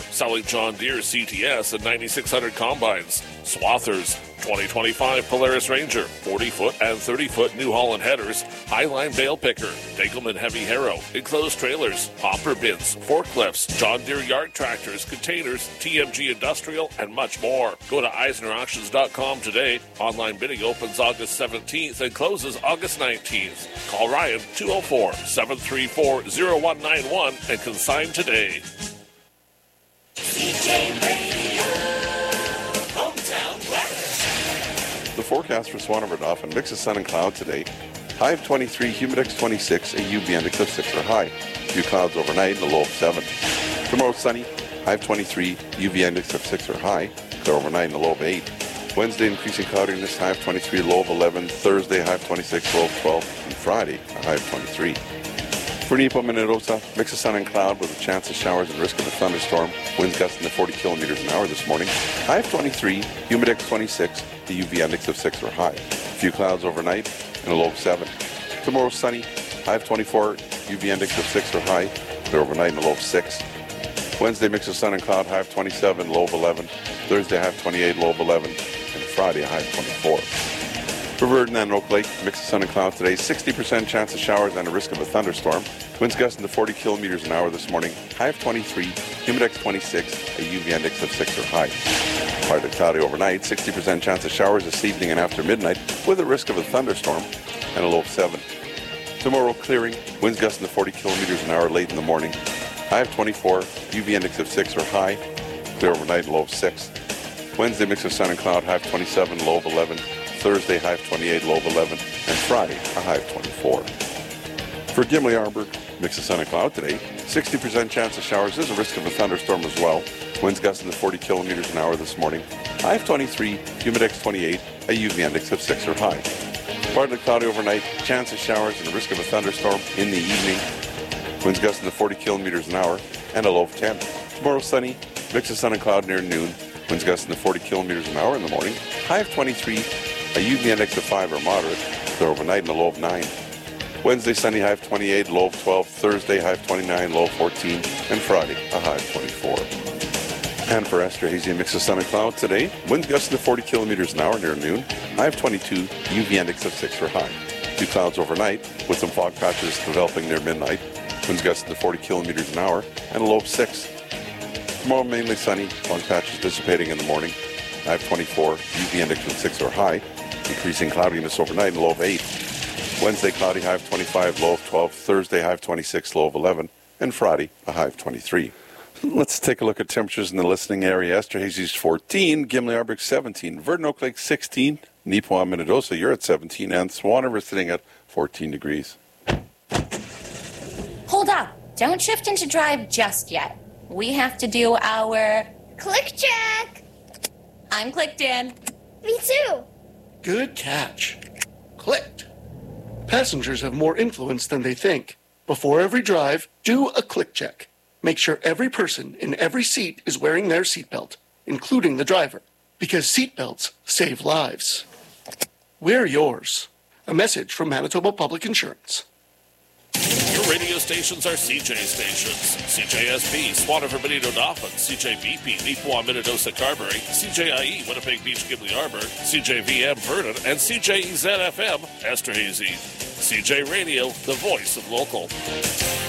selling John Deere CTS and 9600 combines. Swathers, 2025 Polaris Ranger, 40-foot and 30-foot New Holland headers, Highline bale picker, Degelman heavy harrow, enclosed trailers, hopper bins, forklifts, John Deere yard tractors, containers, TMG industrial, and much more. Go to EisnerAuctions.com today. Online bidding opens August 17th and closes August 19th. Call Ryan 204-734-0191 and consign today. CJ Radio, hometown weather. The forecast for Swan River Dauphin, mix of sun and cloud today. High of 23, humidex 26, a UV index of 6 or high. Few clouds overnight and a low of 7. Tomorrow sunny, high of 23, UV index of 6 or high. Clear overnight and a low of 8. Wednesday increasing cloudiness, high of 23, low of 11. Thursday high of 26, low of 12. And Friday a high of 23. For Nipo Minnedosa, mix of sun and cloud with a chance of showers and risk of a thunderstorm. Winds gusting to 40 kilometers an hour this morning. High of 23, humidex 26, the UV index of 6 or high. A few clouds overnight and a low of 7. Tomorrow sunny, high of 24, UV index of 6 or high. Clear overnight and a low of 6. Wednesday mix of sun and cloud, high of 27, low of 11. Thursday high of 28, low of 11. And Friday a high of 24. For Verdun and Oak Lake, mix of sun and cloud today, 60% chance of showers and a risk of a thunderstorm. Winds gusting to 40 kilometers an hour this morning. High of 23, humidex 26, a UV index of 6 or high. Partly cloudy overnight, 60% chance of showers this evening and after midnight with a risk of a thunderstorm and a low of 7. Tomorrow clearing, winds gusting to 40 kilometers an hour late in the morning. High of 24, UV index of 6 or high. Clear overnight, low of 6. Wednesday mix of sun and cloud, high of 27, low of 11. Thursday, high of 28, low of 11, and Friday, a high of 24. For Gimli Armberg, mix of sun and cloud today, 60% chance of showers. There's a risk of a thunderstorm as well. Winds gusting to 40 kilometers an hour this morning. High of 23, humidex 28, a UV index of 6 or high. Partly cloudy overnight, chance of showers and a risk of a thunderstorm in the evening. Winds gusting to 40 kilometers an hour, and a low of 10. Tomorrow sunny, mix of sun and cloud near noon. Winds gusting to 40 kilometers an hour in the morning. High of 23, a UV index of 5 or moderate, clear overnight and a low of 9. Wednesday, sunny, high of 28, low of 12. Thursday, high of 29, low of 14. And Friday, a high of 24. And for Esterhazy, mix of sun and cloud today. Winds gusting to 40 kilometers an hour near noon. High of 22, UV index of 6 or high. Few clouds overnight, with some fog patches developing near midnight. Winds gusting to 40 kilometers an hour and a low of 6. Tomorrow, mainly sunny, fog patches dissipating in the morning. High of 24, UV index of 6 or high. Increasing cloudiness overnight and low of 8. Wednesday, cloudy, high of 25, low of 12. Thursday, high of 26, low of 11. And Friday, a high of 23. Let's take a look at temperatures in the listening area. Esterhazy's 14, Gimli Arberg 17, Verdun Oak Lake 16, Nipoa Minnedosa, you're at 17, and Swan River sitting at 14 degrees. Hold up. Don't shift into drive just yet. We have to do our Click check. I'm clicked in. Me too. Good catch. Clicked. Passengers have more influence than they think. Before every drive, do a click check. Make sure every person in every seat is wearing their seatbelt, including the driver, because seatbelts save lives. Wear yours. A message from Manitoba Public Insurance. Your radio stations are CJ stations. CJSP, Swan River Benito Dauphin, CJBP, Nipoa Minnedosa Carberry, CJIE, Winnipeg Beach Gimli Arberg, CJVM Vernon, and CJEZ-FM Esterhazy. CJ Radio, the voice of local.